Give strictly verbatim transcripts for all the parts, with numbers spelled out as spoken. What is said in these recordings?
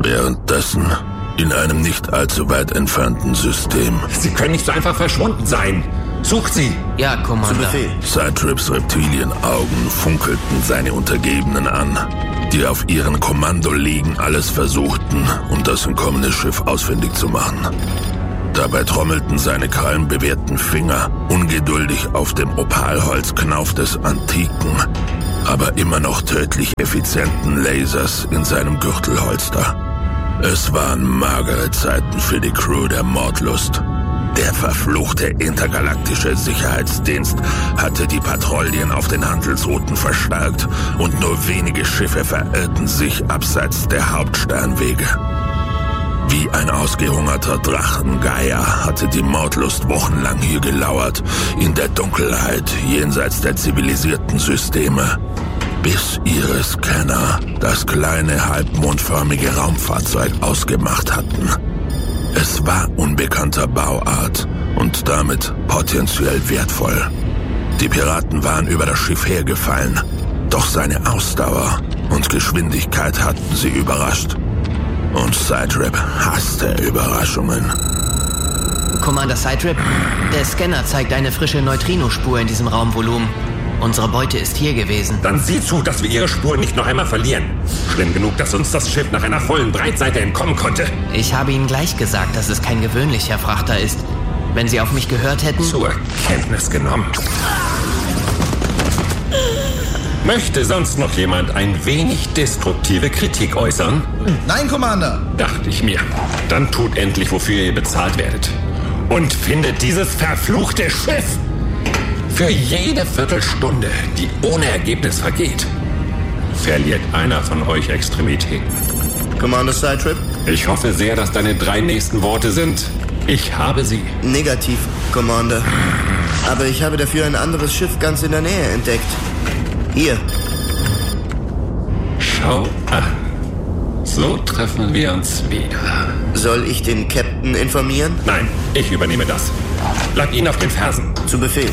Währenddessen, in einem nicht allzu weit entfernten System. Sie können nicht so einfach verschwunden sein. Sucht sie! Ja, Commander. Cytrips Reptilienaugen funkelten seine Untergebenen an, die auf ihren Kommandoliegen alles versuchten, um das entkommene Schiff ausfindig zu machen. Dabei trommelten seine krallenbewehrten Finger ungeduldig auf dem Opalholzknauf des antiken, aber immer noch tödlich effizienten Lasers in seinem Gürtelholster. Es waren magere Zeiten für die Crew der Mordlust. Der verfluchte intergalaktische Sicherheitsdienst hatte die Patrouillen auf den Handelsrouten verstärkt und nur wenige Schiffe verirrten sich abseits der Hauptsternwege. Wie ein ausgehungerter Drachengeier hatte die Mordlust wochenlang hier gelauert, in der Dunkelheit jenseits der zivilisierten Systeme, bis ihre Scanner das kleine halbmondförmige Raumfahrzeug ausgemacht hatten. Es war unbekannter Bauart und damit potenziell wertvoll. Die Piraten waren über das Schiff hergefallen, doch seine Ausdauer und Geschwindigkeit hatten sie überrascht. Und Cytrip hasste Überraschungen. Commander Cytrip, der Scanner zeigt eine frische Neutrinospur in diesem Raumvolumen. Unsere Beute ist hier gewesen. Dann sieh zu, dass wir ihre Spuren nicht noch einmal verlieren. Schlimm genug, dass uns das Schiff nach einer vollen Breitseite entkommen konnte. Ich habe Ihnen gleich gesagt, dass es kein gewöhnlicher Frachter ist. Wenn Sie auf mich gehört hätten... Zur Kenntnis genommen. Möchte sonst noch jemand ein wenig destruktive Kritik äußern? Nein, Commander! Dachte ich mir. Dann tut endlich, wofür ihr bezahlt werdet. Und findet dieses verfluchte Schiff! Für jede Viertelstunde, die ohne Ergebnis vergeht, verliert einer von euch Extremitäten. Commander Cytrip? Ich hoffe sehr, dass deine drei nächsten Worte sind: Ich habe sie. Negativ, Commander. Aber ich habe dafür ein anderes Schiff ganz in der Nähe entdeckt. Hier. Schau an. So treffen wir uns wieder. Soll ich den Captain informieren? Nein, ich übernehme das. Bleib ihn auf den Fersen. Zu Befehl.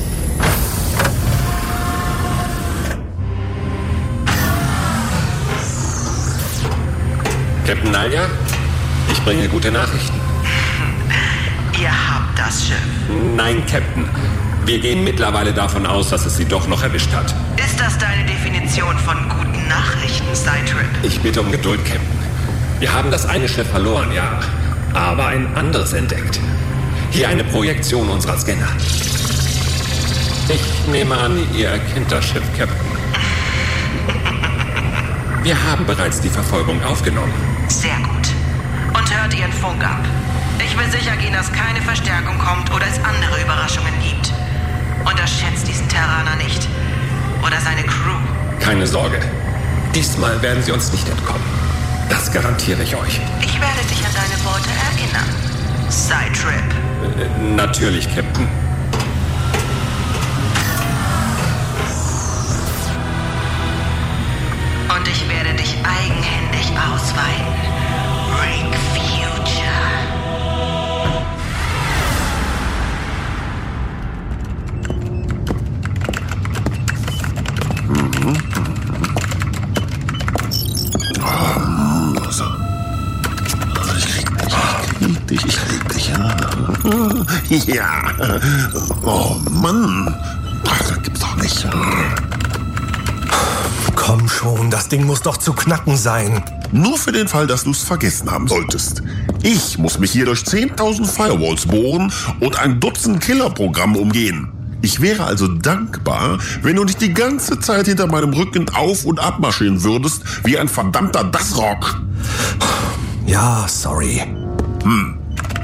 Captain Nalja, ich bringe gute Nachrichten. Ihr habt das Schiff. Nein, Captain. Wir gehen mittlerweile davon aus, dass es sie doch noch erwischt hat. Ist das deine Definition von guten Nachrichten, Cytrip? Ich bitte um Geduld, Captain. Wir haben das eine Schiff verloren, ja, aber ein anderes entdeckt. Hier eine Projektion unserer Scanner. Ich nehme an, ihr erkennt das Schiff, Captain. Wir haben bereits die Verfolgung aufgenommen. Sehr gut. Und hört ihren Funk ab. Ich will sicher gehen, dass keine Verstärkung kommt oder es andere Überraschungen gibt. Unterschätzt diesen Terraner nicht. Oder seine Crew. Keine Sorge. Diesmal werden sie uns nicht entkommen. Das garantiere ich euch. Ich werde dich an deine Worte erinnern. Cytrip. Äh, natürlich, Captain. Und ich werde dich eigenhändig ausweiten. Rig Future. Mhm. Oh, also. Ich krieg dich, ich krieg dich, ja. Ja. Oh, Mann. Das gibt's doch nicht. Komm schon, das Ding muss doch zu knacken sein. Nur für den Fall, dass du es vergessen haben solltest. Ich muss mich hier durch zehntausend Firewalls bohren und ein Dutzend Killerprogramme umgehen. Ich wäre also dankbar, wenn du nicht die ganze Zeit hinter meinem Rücken auf- und abmarschieren würdest, wie ein verdammter Dassrock. Ja, sorry. Hm.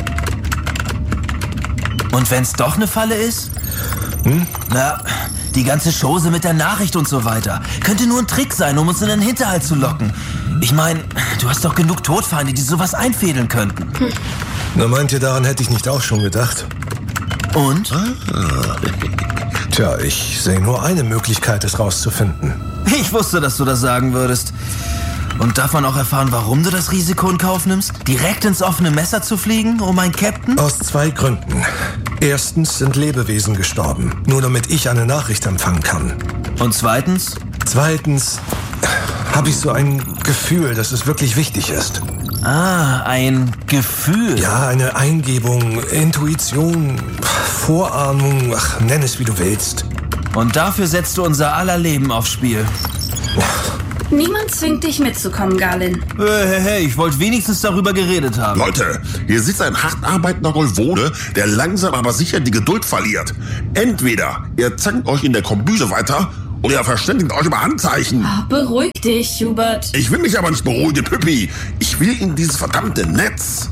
Und wenn's doch eine Falle ist? Hm? Na, die ganze Chose mit der Nachricht und so weiter. Könnte nur ein Trick sein, um uns in den Hinterhalt zu locken. Ich meine, du hast doch genug Todfeinde, die sowas einfädeln könnten. Hm. Na, meint ihr, daran hätte ich nicht auch schon gedacht? Und? Ah. Tja, ich sehe nur eine Möglichkeit, es rauszufinden. Ich wusste, dass du das sagen würdest. Und darf man auch erfahren, warum du das Risiko in Kauf nimmst? Direkt ins offene Messer zu fliegen, um ein Captain? Aus zwei Gründen. Erstens sind Lebewesen gestorben, nur damit ich eine Nachricht empfangen kann. Und zweitens? Zweitens habe ich so ein Gefühl, dass es wirklich wichtig ist. Ah, ein Gefühl. Ja, eine Eingebung, Intuition, Vorahnung, ach, nenn es wie du willst. Und dafür setzt du unser aller Leben aufs Spiel. Niemand zwingt dich mitzukommen, Galen. Hey, hey, hey, ich wollte wenigstens darüber geredet haben. Leute, hier sitzt ein hart arbeitender Golvone, der langsam aber sicher die Geduld verliert. Entweder ihr zankt euch in der Kombüse weiter oder ihr verständigt euch über Handzeichen. Oh, beruhig dich, Hubert. Ich will mich aber nicht beruhigen, Püppi. Ich will in dieses verdammte Netz.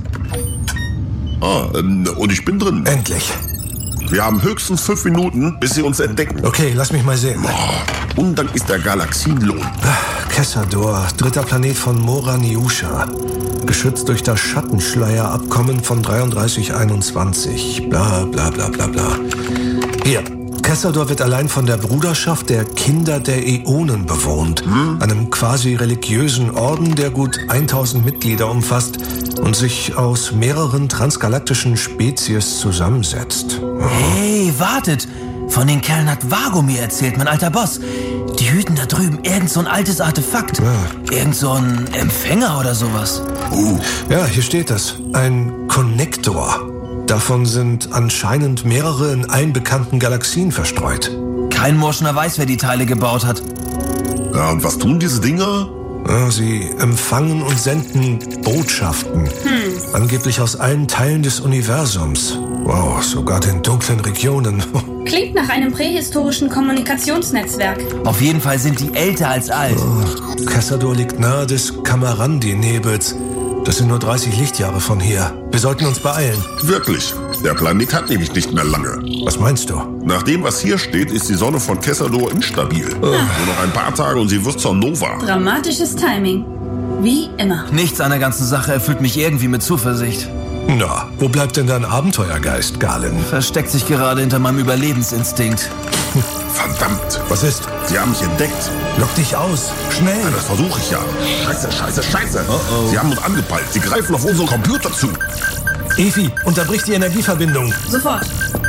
Ah, ähm, und ich bin drin. Endlich. Wir haben höchstens fünf Minuten, bis sie uns entdecken. Okay, lass mich mal sehen. Oh, und dann ist der Galaxienlohn. Kessador, dritter Planet von Mora Niusha. Geschützt durch das Schattenschleierabkommen von dreiunddreißig einundzwanzig. Bla bla bla bla bla. Hier, Kessador wird allein von der Bruderschaft der Kinder der Äonen bewohnt. Hm? Einem quasi religiösen Orden, der gut tausend Mitglieder umfasst und sich aus mehreren transgalaktischen Spezies zusammensetzt. Hey, wartet! Von den Kerlen hat Vago mir erzählt, mein alter Boss. Die hüten da drüben irgend so ein altes Artefakt. Ja. Irgend so ein Empfänger oder sowas. Uh. Ja, hier steht es. Ein Konnektor. Davon sind anscheinend mehrere in allen bekannten Galaxien verstreut. Kein Morschner weiß, wer die Teile gebaut hat. Ja, und was tun diese Dinger? Ja, sie empfangen und senden Botschaften. Hm. Angeblich aus allen Teilen des Universums. Wow, sogar den dunklen Regionen. Klingt nach einem prähistorischen Kommunikationsnetzwerk. Auf jeden Fall sind die älter als alt. Oh, Kessador liegt nahe des Kamarandi-Nebels. Das sind nur dreißig Lichtjahre von hier. Wir sollten uns beeilen. Wirklich? Der Planet hat nämlich nicht mehr lange. Was meinst du? Nach dem, was hier steht, ist die Sonne von Kessador instabil. Oh. Nur noch ein paar Tage und sie wird zur Nova. Dramatisches Timing. Wie immer. Nichts an der ganzen Sache erfüllt mich irgendwie mit Zuversicht. Na, wo bleibt denn dein Abenteuergeist, Galen? Versteckt sich gerade hinter meinem Überlebensinstinkt. Verdammt. Was ist? Sie haben mich entdeckt. Lock dich aus. Schnell. Ja, das versuche ich ja. Scheiße, scheiße, scheiße. Oh oh. Sie haben uns angepeilt. Sie greifen auf unseren Computer zu. Evi, unterbrich die Energieverbindung. Sofort.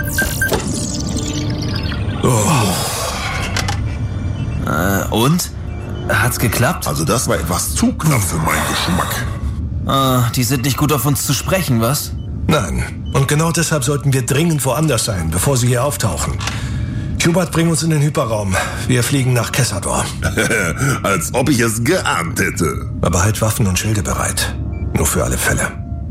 Oh. Äh, und? Hat's geklappt? Also das war etwas zu knapp für meinen Geschmack. Ah, die sind nicht gut auf uns zu sprechen, was? Nein. Und genau deshalb sollten wir dringend woanders sein, bevor sie hier auftauchen. Hubert, bring uns in den Hyperraum. Wir fliegen nach Kessador. Als ob ich es geahnt hätte. Aber halt Waffen und Schilde bereit. Nur für alle Fälle.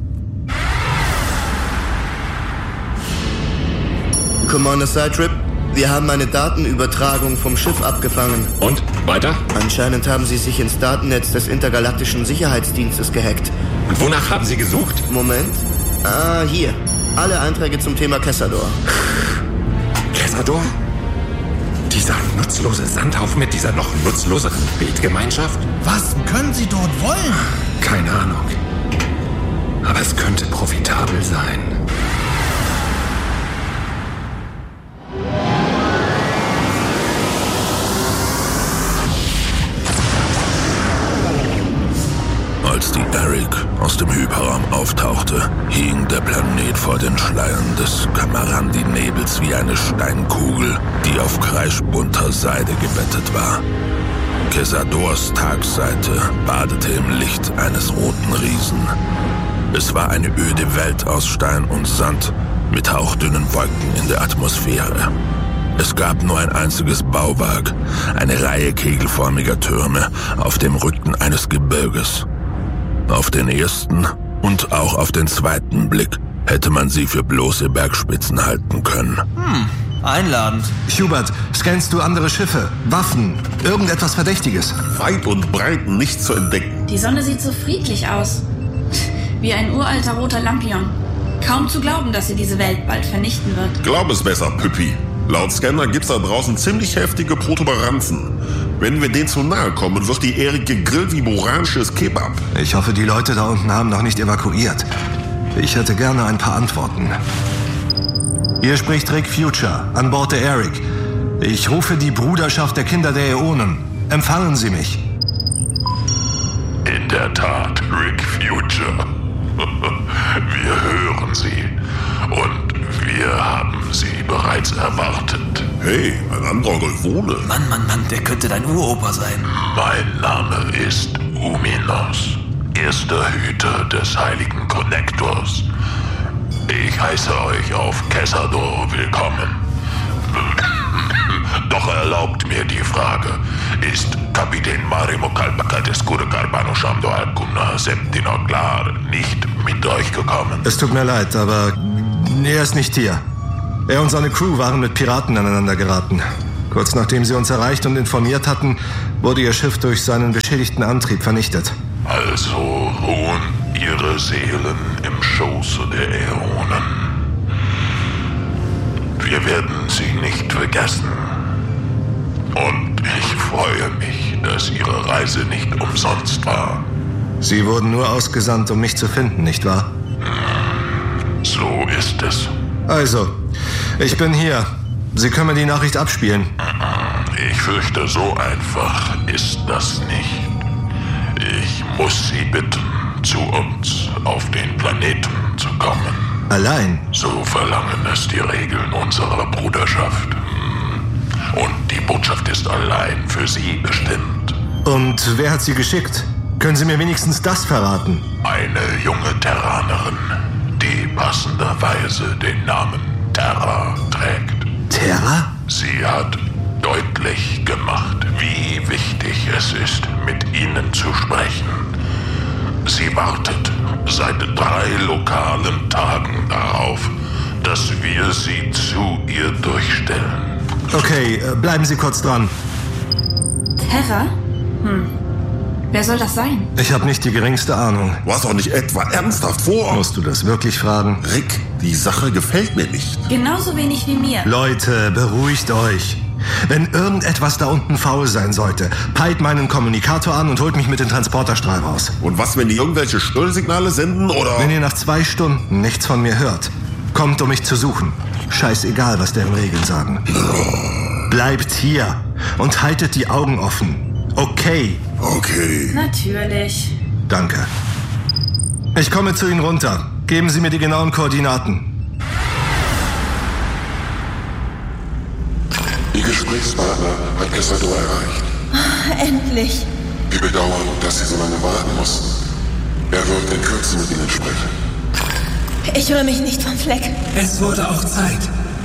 Commander Sidetrip, wir haben eine Datenübertragung vom Schiff abgefangen. Und? Weiter? Anscheinend haben sie sich ins Datennetz des Intergalaktischen Sicherheitsdienstes gehackt. Und wonach haben sie gesucht? Moment. Ah, hier. Alle Einträge zum Thema Kessador. Kessador? Dieser nutzlose Sandhaufen mit dieser noch nutzloseren Betgemeinschaft? Was können sie dort wollen? Keine Ahnung. Aber es könnte profitabel sein. Als die Eric aus dem Hyperraum auftauchte, hing der Planet vor den Schleiern des Kamarandi-Nebels wie eine Steinkugel, die auf kreischbunter Seide gebettet war. Kessadors Tagseite badete im Licht eines roten Riesen. Es war eine öde Welt aus Stein und Sand mit hauchdünnen Wolken in der Atmosphäre. Es gab nur ein einziges Bauwerk, eine Reihe kegelförmiger Türme auf dem Rücken eines Gebirges. Auf den ersten und auch auf den zweiten Blick hätte man sie für bloße Bergspitzen halten können. Hm, einladend. Hubert, scannst du andere Schiffe, Waffen, irgendetwas Verdächtiges? Weit und breit nicht zu entdecken. Die Sonne sieht so friedlich aus. Wie ein uralter roter Lampion. Kaum zu glauben, dass sie diese Welt bald vernichten wird. Glaub es besser, Püppi. Laut Scanner gibt's da draußen ziemlich heftige Protuberanzen. Wenn wir denen zu nahe kommen, wird die Erik gegrillt wie moranisches Kebab. Ich hoffe, die Leute da unten haben noch nicht evakuiert. Ich hätte gerne ein paar Antworten. Hier spricht Rick Future, an Bord der Erik. Ich rufe die Bruderschaft der Kinder der Äonen. Empfangen Sie mich. In der Tat, Rick Future. Wir hören Sie. Und Wir haben Sie bereits erwartet. Hey, ein anderer Golvone. Mann, Mann, Mann, der könnte dein Uropa sein. Mein Name ist Uminos, erster Hüter des heiligen Konnektors. Ich heiße euch auf Kessador willkommen. Doch erlaubt mir die Frage, ist Kapitän Marimo Kalpakateskure Carbano Shamdo Alcuna Septino Klar nicht mit euch gekommen? Es tut mir leid, aber er ist nicht hier. Er und seine Crew waren mit Piraten aneinander geraten. Kurz nachdem sie uns erreicht und informiert hatten, wurde ihr Schiff durch seinen beschädigten Antrieb vernichtet. Also ruhen ihre Seelen im Schoße der Äonen. Wir werden sie nicht vergessen. Und ich freue mich, dass Ihre Reise nicht umsonst war. Sie wurden nur ausgesandt, um mich zu finden, nicht wahr? So ist es. Also, ich bin hier. Sie können mir die Nachricht abspielen. Ich fürchte, so einfach ist das nicht. Ich muss Sie bitten, zu uns auf den Planeten zu kommen. Allein? So verlangen es die Regeln unserer Bruderschaft. Und die Botschaft ist allein für Sie bestimmt. Und wer hat Sie geschickt? Können Sie mir wenigstens das verraten? Eine junge Terranerin, die passenderweise den Namen Terra trägt. Terra? Sie hat deutlich gemacht, wie wichtig es ist, mit Ihnen zu sprechen. Sie wartet seit drei lokalen Tagen darauf, dass wir sie zu ihr durchstellen. Okay, bleiben Sie kurz dran. Terra? Hm. Wer soll das sein? Ich habe nicht die geringste Ahnung. Du hast doch nicht etwa ernsthaft vor? Musst du das wirklich fragen? Rick, die Sache gefällt mir nicht. Genauso wenig wie mir. Leute, beruhigt euch. Wenn irgendetwas da unten faul sein sollte, peilt meinen Kommunikator an und holt mich mit dem Transporterstrahl raus. Und was, wenn die irgendwelche Störsignale senden, oder? Wenn ihr nach zwei Stunden nichts von mir hört, kommt, um mich zu suchen. Scheißegal, was deren Regeln sagen. Bleibt hier und haltet die Augen offen. Okay? Okay. Natürlich. Danke. Ich komme zu Ihnen runter. Geben Sie mir die genauen Koordinaten. Ihr Gesprächspartner hat Kessador erreicht. Endlich. Wir bedauern, dass Sie so lange warten mussten. Er wird in Kürze mit Ihnen sprechen. Ich rühre mich nicht vom Fleck. Es wurde auch Zeit.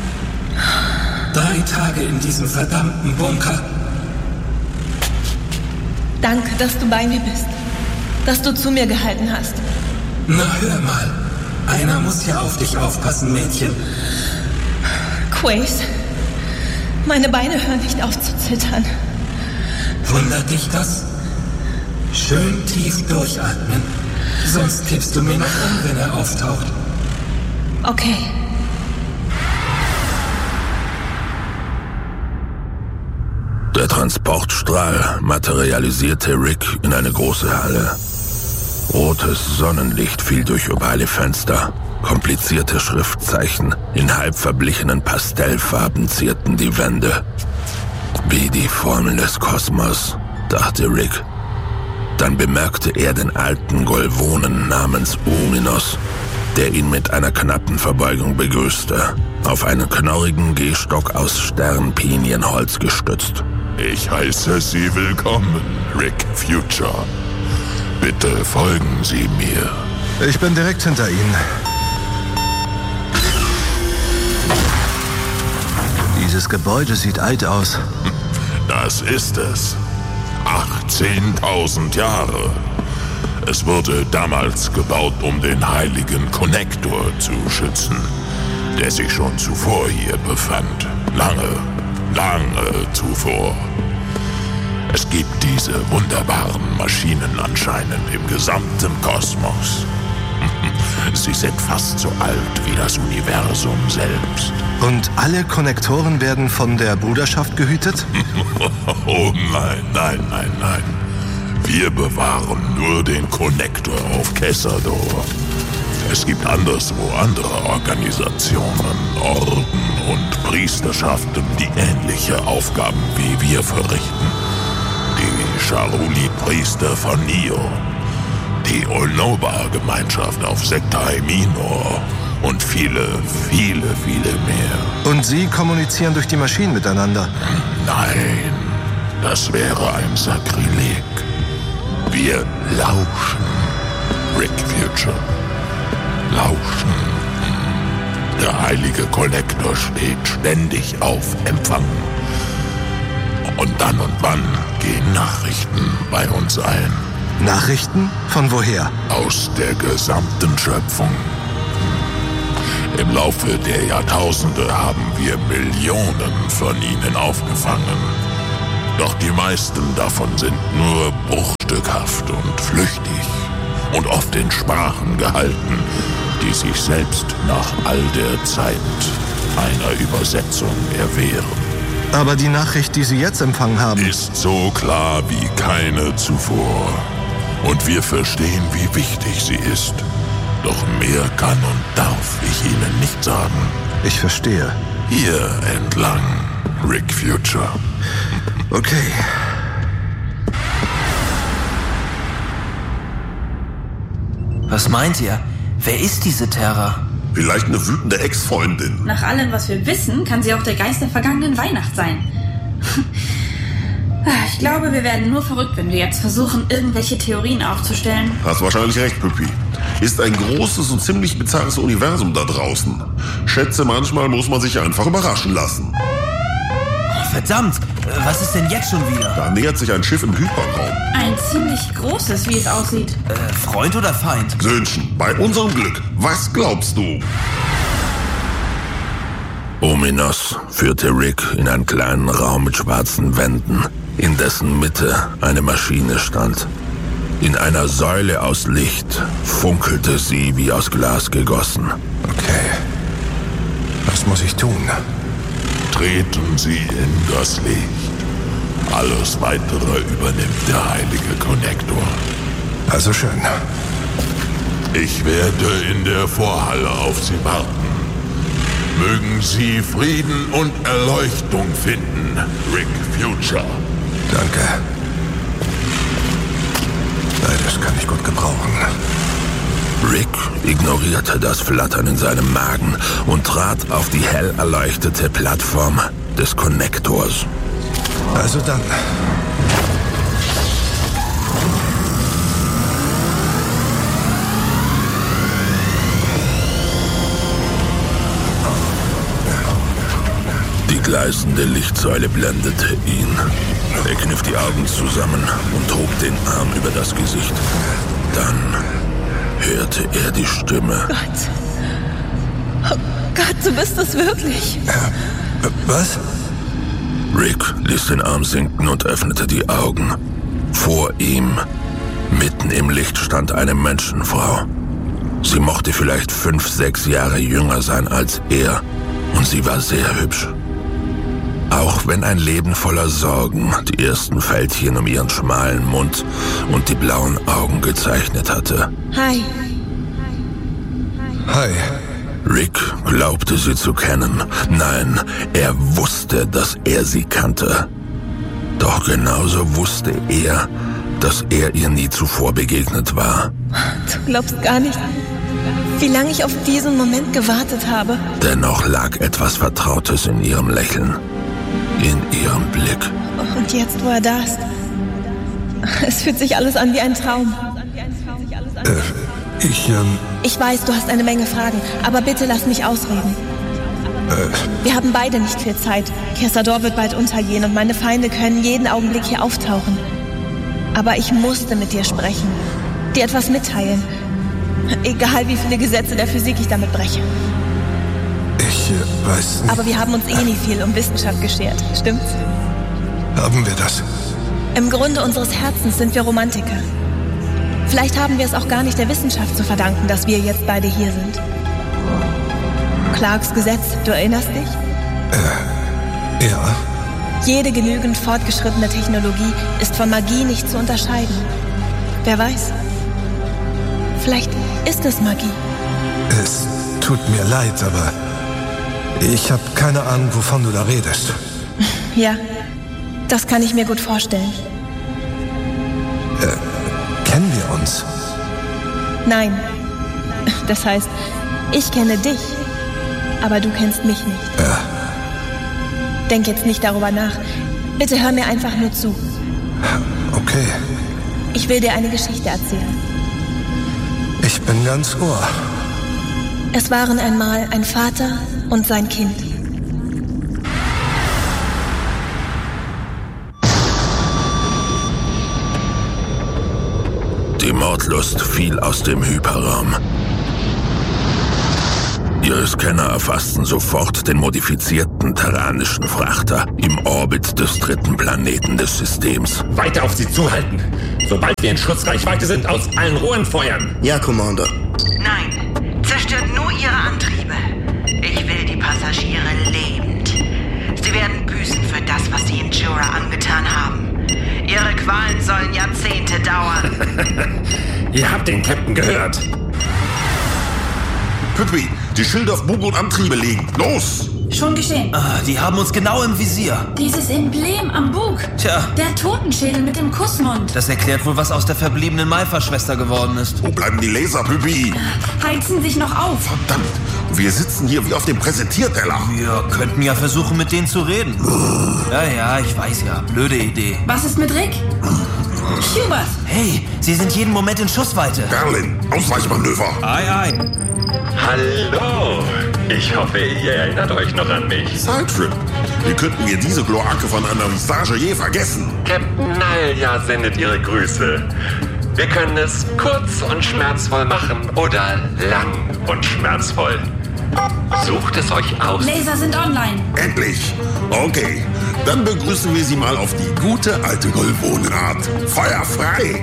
Drei Tage in diesem verdammten Bunker. Danke, dass du bei mir bist. Dass du zu mir gehalten hast. Na, hör mal. Einer muss ja auf dich aufpassen, Mädchen. Quace. Meine Beine hören nicht auf zu zittern. Wundert dich das? Schön tief durchatmen. Sonst kippst du mir noch um, wenn er auftaucht. Okay. Der Transportstrahl materialisierte Rick in eine große Halle. Rotes Sonnenlicht fiel durch ovale Fenster. Komplizierte Schriftzeichen in halb verblichenen Pastellfarben zierten die Wände. Wie die Formeln des Kosmos, dachte Rick. Dann bemerkte er den alten Golvonen namens Uminos, der ihn mit einer knappen Verbeugung begrüßte, auf einen knorrigen Gehstock aus Sternpinienholz gestützt. Ich heiße Sie willkommen, Rick Future. Bitte folgen Sie mir. Ich bin direkt hinter Ihnen. Dieses Gebäude sieht alt aus. Das ist es. achtzehntausend Jahre. Es wurde damals gebaut, um den heiligen Konnektor zu schützen, der sich schon zuvor hier befand. Lange, lange zuvor. Es gibt diese wunderbaren Maschinen anscheinend im gesamten Kosmos. Sie sind fast so alt wie das Universum selbst. Und alle Konnektoren werden von der Bruderschaft gehütet? Oh nein, nein, nein, nein. Wir bewahren nur den Konnektor auf Kessador. Es gibt anderswo andere Organisationen, Orden und Priesterschaften, die ähnliche Aufgaben wie wir verrichten. Die Charuli-Priester von Nio, die Olnoba-Gemeinschaft auf Sektai Minor Und viele, viele, viele mehr. Und Sie kommunizieren durch die Maschinen miteinander? Nein, das wäre ein Sakrileg. Wir lauschen, Rick Future. Lauschen. Der heilige Kollektor steht ständig auf Empfang. Und dann und wann gehen Nachrichten bei uns ein. Nachrichten? Von woher? Aus der gesamten Schöpfung. Im Laufe der Jahrtausende haben wir Millionen von ihnen aufgefangen. Doch die meisten davon sind nur bruchstückhaft und flüchtig und oft in Sprachen gehalten, die sich selbst nach all der Zeit einer Übersetzung erwehren. Aber die Nachricht, die Sie jetzt empfangen haben, ist so klar wie keine zuvor. Und wir verstehen, wie wichtig sie ist. Doch mehr kann und darf ich Ihnen nicht sagen. Ich verstehe. Hier entlang, Rick Future. Okay. Was meint ihr? Wer ist diese Terra? Vielleicht eine wütende Ex-Freundin. Nach allem, was wir wissen, kann sie auch der Geist der vergangenen Weihnacht sein. Ich glaube, wir werden nur verrückt, wenn wir jetzt versuchen, irgendwelche Theorien aufzustellen. Hast wahrscheinlich recht, Püppi. Ist ein großes und ziemlich bizarres Universum da draußen. Schätze, manchmal muss man sich einfach überraschen lassen. Verdammt, was ist denn jetzt schon wieder? Da nähert sich ein Schiff im Hyperraum. Ein ziemlich großes, wie es aussieht. Äh, Freund oder Feind? Söhnchen, bei unserem Glück, was glaubst du? Ominos führte Rick in einen kleinen Raum mit schwarzen Wänden, in dessen Mitte eine Maschine stand. In einer Säule aus Licht funkelte sie wie aus Glas gegossen. Okay. Was muss ich tun? Treten Sie in das Licht. Alles Weitere übernimmt der heilige Konnektor. Also schön. Ich werde in der Vorhalle auf Sie warten. Mögen Sie Frieden und Erleuchtung finden, Rick Future. Danke. Beides kann ich gut gebrauchen. Rick ignorierte das Flattern in seinem Magen und trat auf die hell erleuchtete Plattform des Konnektors. Also dann. Die gleißende Lichtsäule blendete ihn. Er kniff die Augen zusammen und hob den Arm über das Gesicht. Dann hörte er die Stimme. Gott. Oh Gott, du bist es wirklich. Äh, was? Rick ließ den Arm sinken und öffnete die Augen. Vor ihm, mitten im Licht, stand eine Menschenfrau. Sie mochte vielleicht fünf, sechs Jahre jünger sein als er, und sie war sehr hübsch. Auch wenn ein Leben voller Sorgen die ersten Fältchen um ihren schmalen Mund und die blauen Augen gezeichnet hatte. Hi. Hi. Rick glaubte sie zu kennen. Nein, er wusste, dass er sie kannte. Doch genauso wusste er, dass er ihr nie zuvor begegnet war. Du glaubst gar nicht, wie lange ich auf diesen Moment gewartet habe. Dennoch lag etwas Vertrautes in ihrem Lächeln, in ihrem Blick. Und jetzt, wo er da ist, es fühlt sich alles an wie ein Traum. Äh, ich, ähm... Ich weiß, du hast eine Menge Fragen, aber bitte lass mich ausreden. Äh... Wir haben beide nicht viel Zeit. Kessador wird bald untergehen und meine Feinde können jeden Augenblick hier auftauchen. Aber ich musste mit dir sprechen, dir etwas mitteilen. Egal, wie viele Gesetze der Physik ich damit breche. Ich äh, weiß nicht. Aber wir haben uns eh nie viel um Wissenschaft geschert, stimmt's? Haben wir das? Im Grunde unseres Herzens sind wir Romantiker. Vielleicht haben wir es auch gar nicht der Wissenschaft zu verdanken, dass wir jetzt beide hier sind. Clarks Gesetz, du erinnerst dich? Äh, ja. Jede genügend fortgeschrittene Technologie ist von Magie nicht zu unterscheiden. Wer weiß? Vielleicht ist es Magie. Es tut mir leid, aber ich habe keine Ahnung, wovon du da redest. Ja, das kann ich mir gut vorstellen. Äh, kennen wir uns? Nein. Das heißt, Ich kenne dich, aber du kennst mich nicht. Ja. Denk jetzt nicht darüber nach. Bitte hör mir einfach nur zu. Okay. Ich will dir eine Geschichte erzählen. Ich bin ganz Ohr. Es waren einmal ein Vater und sein Kind. Die Mordlust fiel aus dem Hyperraum. Ihre Scanner erfassten sofort den modifizierten terranischen Frachter im Orbit des dritten Planeten des Systems. Weiter auf sie zuhalten. Sobald wir in Schussreichweite sind, aus allen Rohren feuern. Ja, Commander. Nein, zerstört nur ihre Antriebe. Ich will die Passagiere lebend. Sie werden büßen für das, was sie in Jura angetan haben. Ihre Qualen sollen Jahrzehnte dauern. Ihr habt den Captain gehört. Püppi, die Schilde auf Bug und Antriebe legen. Los! Schon geschehen. Ah, die haben uns genau im Visier. Dieses Emblem am Bug. Tja. Der Totenschädel mit dem Kussmund. Das erklärt wohl, was aus der verbliebenen Malfa-Schwester geworden ist. Wo bleiben die Laser, Püppi? Heizen sich noch auf. Verdammt, wir sitzen hier wie auf dem Präsentierteller. Wir könnten ja versuchen, mit denen zu reden. Ja, ja, ich weiß ja. Blöde Idee. Was ist mit Rick? Hubert! Hey, Sie sind jeden Moment in Schussweite. Berlin, Ausweichmanöver. Ei, ei. Hallo! Ich hoffe, ihr erinnert euch noch an mich. Sidetrip. Wie könnten wir diese Kloake von einer Visage je vergessen? Captain Nalja sendet ihre Grüße. Wir können es kurz und schmerzvoll machen oder lang und schmerzvoll. Sucht es euch aus. Laser sind online. Endlich. Okay, dann begrüßen wir Sie mal auf die gute alte Golvonenart. Feuer frei!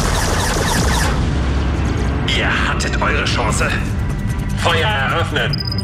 Ihr hattet eure Chance. Feuer eröffnen.